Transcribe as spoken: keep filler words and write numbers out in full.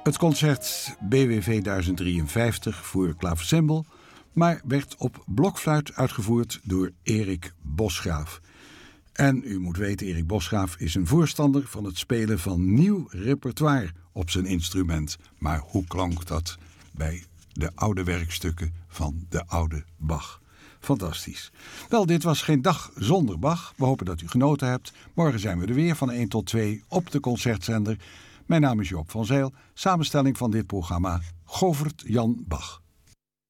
Het concert B W V duizend drieënvijftig voor klaversymbol, maar werd op blokfluit uitgevoerd door Erik Bosgraaf. En u moet weten, Erik Bosgraaf is een voorstander van het spelen van nieuw repertoire op zijn instrument. Maar hoe klonk dat bij de oude werkstukken van de oude Bach? Fantastisch. Wel, dit was geen dag zonder Bach. We hopen dat u genoten hebt. Morgen zijn we er weer van één tot twee op de Concertzender. Mijn naam is Joop van Zijl. Samenstelling van dit programma Govert Jan Bach.